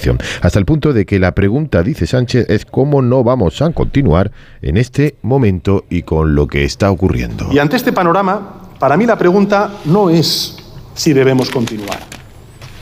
situación. Hasta el punto de que la pregunta, dice Sánchez, es cómo no vamos a continuar en este momento y con lo que está ocurriendo. Y ante este panorama, para mí la pregunta no es si debemos continuar.